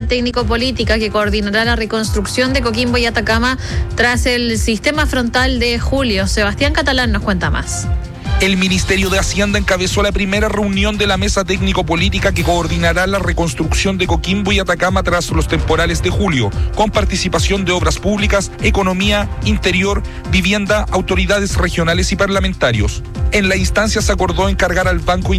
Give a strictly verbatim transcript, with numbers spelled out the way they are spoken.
técnico-política que coordinará la reconstrucción de Coquimbo y Atacama tras el sistema frontal de Julio. Sebastián Catalán nos cuenta más. El Ministerio de Hacienda encabezó la primera reunión de la mesa técnico-política que coordinará la reconstrucción de Coquimbo y Atacama tras los temporales de julio, con participación de obras públicas, economía, interior, vivienda, autoridades regionales y parlamentarios. En la instancia se acordó encargar al Banco